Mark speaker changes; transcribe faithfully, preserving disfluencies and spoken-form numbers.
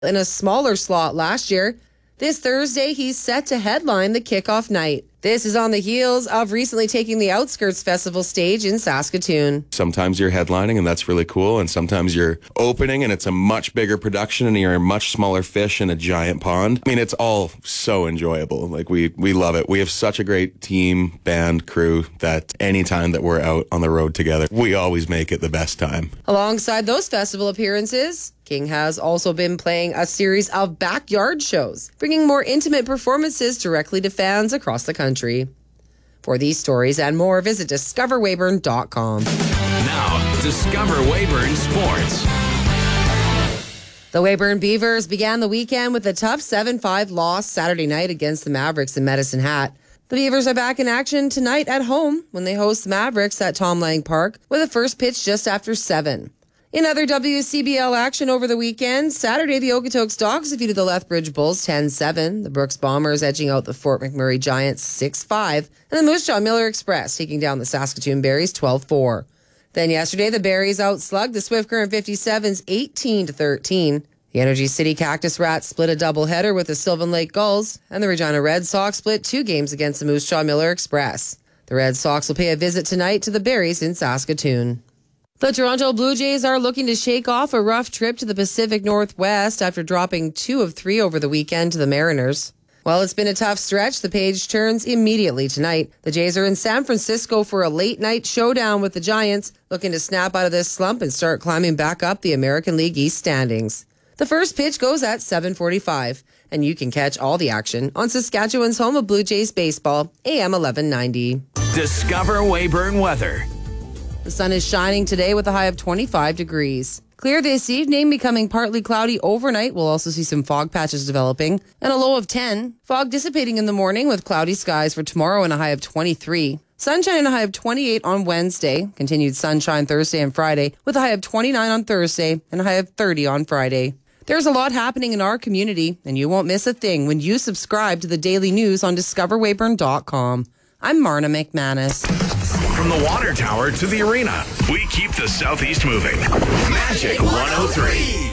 Speaker 1: in a smaller slot last year. This Thursday, he's set to headline the kickoff night. This is on the heels of recently taking the Outskirts Festival stage in Saskatoon.
Speaker 2: Sometimes you're headlining, and that's really cool, and sometimes you're opening, and it's a much bigger production, and you're a much smaller fish in a giant pond. I mean, it's all so enjoyable. Like, we, we love it. We have such a great team, band, crew, that anytime that we're out on the road together, we always make it the best time.
Speaker 1: Alongside those festival appearances, King has also been playing a series of backyard shows, bringing more intimate performances directly to fans across the country. For these stories and more, visit discover weyburn dot com.
Speaker 3: Now, Discover Weyburn Sports.
Speaker 1: The Weyburn Beavers began the weekend with a tough seven five loss Saturday night against the Mavericks in Medicine Hat. The Beavers are back in action tonight at home when they host the Mavericks at Tom Lang Park with a first pitch just after seven. In other W C B L action over the weekend, Saturday the Okotoks Dogs defeated the Lethbridge Bulls ten seven, the Brooks Bombers edging out the Fort McMurray Giants six five, and the Moose Jaw Miller Express taking down the Saskatoon Berries twelve four. Then yesterday, the Berries outslugged the Swift Current fifty-sevens eighteen to thirteen. The Energy City Cactus Rats split a doubleheader with the Sylvan Lake Gulls, and the Regina Red Sox split two games against the Moose Jaw Miller Express. The Red Sox will pay a visit tonight to the Berries in Saskatoon. The Toronto Blue Jays are looking to shake off a rough trip to the Pacific Northwest after dropping two of three over the weekend to the Mariners. While it's been a tough stretch, the page turns immediately tonight. The Jays are in San Francisco for a late-night showdown with the Giants, looking to snap out of this slump and start climbing back up the American League East standings. The first pitch goes at seven forty-five, and you can catch all the action on Saskatchewan's home of Blue Jays baseball, A M eleven ninety.
Speaker 3: Discover Weyburn weather.
Speaker 1: The sun is shining today with a high of twenty-five degrees. Clear this evening, becoming partly cloudy overnight. We'll also see some fog patches developing and a low of ten. Fog dissipating in the morning with cloudy skies for tomorrow and a high of twenty-three. Sunshine and a high of twenty-eight on Wednesday. Continued sunshine Thursday and Friday with a high of twenty-nine on Thursday and a high of thirty on Friday. There's a lot happening in our community, and you won't miss a thing when you subscribe to the daily news on discover weyburn dot com. I'm Marna McManus.
Speaker 3: From the water tower to the arena, we keep the Southeast moving. Magic one oh three.